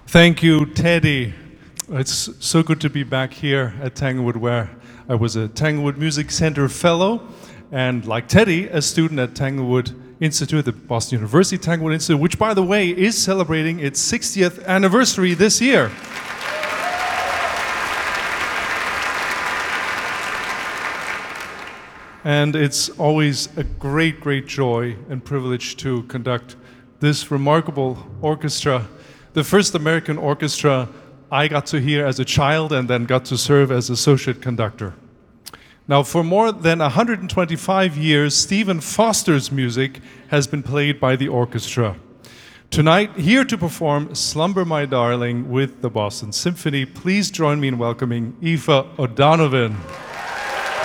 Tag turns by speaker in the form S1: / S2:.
S1: Thank you, Teddy. It's so good to be back here at Tanglewood, where I was a Tanglewood Music Center fellow, and like Teddy, a student at Tanglewood Institute, the Boston University Tanglewood Institute, which, by the way, is celebrating its 60th anniversary this year. And it's always a great, great joy and privilege to conduct this remarkable orchestra, the first American orchestra I got to hear as a child and then got to serve as associate conductor. Now, for more than 125 years, Stephen Foster's music has been played by the orchestra. Tonight, here to perform Slumber My Darling with the Boston Symphony, please join me in welcoming Aoife O'Donovan.